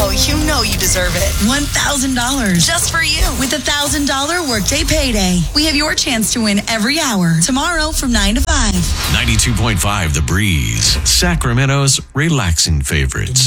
Oh, you know you deserve it. $1,000. Just for you. With $1,000 Workday Payday. We have your chance to win every hour. Tomorrow from 9 to 5. 92.5 The Breeze. Sacramento's relaxing favorites.